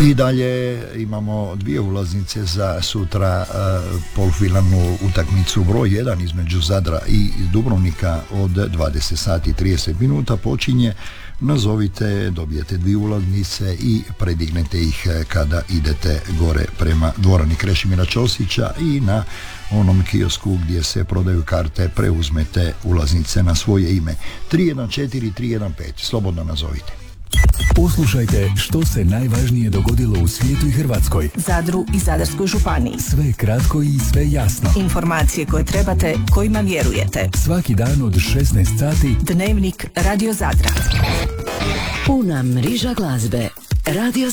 I dalje imamo dvije ulaznice za sutra polufinalnu utakmicu broj 1 između Zadra i Dubrovnika od 20 sati i 30 minuta počinje. Nazovite, dobijete dvije ulaznice i predignete ih kada idete gore prema dvorani Krešimira Ćosića i na onom kiosku gdje se prodaju karte preuzmete ulaznice na svoje ime. 314 315, slobodno nazovite. Poslušajte što se najvažnije dogodilo u svijetu i Hrvatskoj, Zadru i Zadarskoj županiji. sve kratko i sve jasno. Informacije koje trebate, kojima vjerujete. Svaki dan od 16 sati. Dnevnik Radio Zadra. Puna mreža glazbe. Radio